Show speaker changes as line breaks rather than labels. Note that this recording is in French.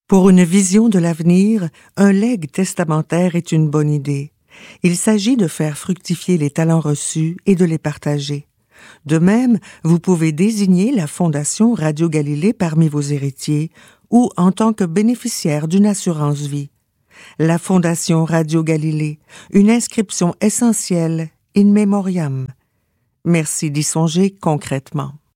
Pour une vision de l'avenir, un legs testamentaire est une bonne idée. Il s'agit de faire fructifier les talents reçus et de les partager. De même, vous pouvez désigner la Fondation Radio Galilée parmi vos héritiers ou en tant que bénéficiaire d'une assurance vie. La Fondation Radio Galilée, une inscription essentielle in memoriam. Merci d'y songer concrètement.